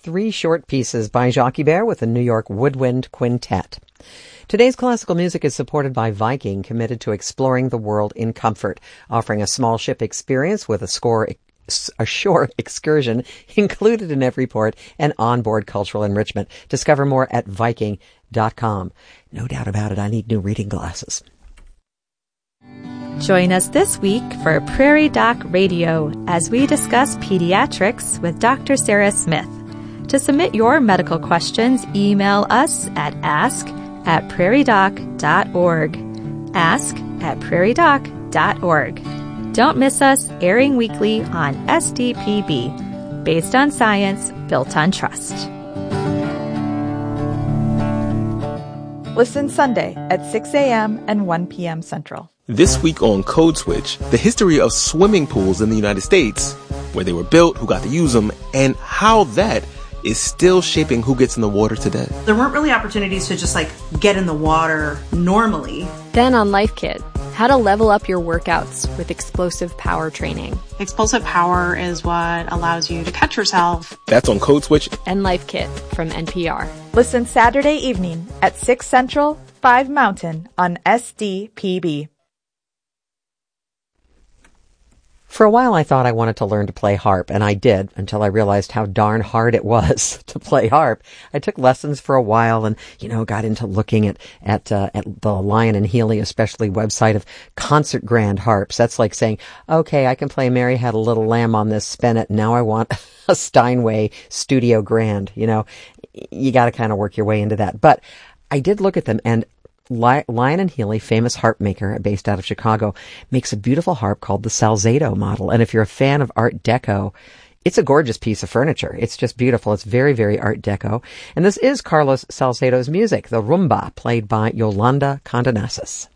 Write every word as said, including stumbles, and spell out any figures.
three short pieces by Jacques Ibert with the New York Woodwind Quintet. Today's classical music is supported by Viking, committed to exploring the world in comfort, offering a small ship experience with a score a shore excursion included in every port and onboard cultural enrichment. Discover more at Viking dot com. No doubt about it, I need new reading glasses. Join us this week for Prairie Doc Radio as we discuss pediatrics with Doctor Sarah Smith. To submit your medical questions, email us at ask at prairie doc dot org. ask at prairie doc dot org. Don't miss us, airing weekly on S D P B, based on science, built on trust. Listen Sunday at six a.m. and one p.m. Central. This week on Code Switch, the history of swimming pools in the United States, where they were built, who got to use them, and how that is still shaping who gets in the water today. There weren't really opportunities to just like get in the water normally. Then on Life Kit, how to level up your workouts with explosive power training. Explosive power is what allows you to catch yourself. That's on Code Switch and Life Kit from N P R. Listen Saturday evening at six Central, five Mountain on S D P B. For a while, I thought I wanted to learn to play harp, and I did, until I realized how darn hard it was to play harp. I took lessons for a while and, you know, got into looking at, at, uh, at the Lion and Healy, especially website of concert grand harps. That's like saying, okay, I can play Mary Had a Little Lamb on this spinet, and now I want a Steinway Studio Grand. You know, you got to kind of work your way into that. But I did look at them, and Lion and Healy, famous harp maker based out of Chicago, makes a beautiful harp called the Salzedo model. And if you're a fan of Art Deco, it's a gorgeous piece of furniture. It's just beautiful. It's very, very Art Deco. And this is Carlos Salcedo's music, the rumba, played by Yolanda Condonasis.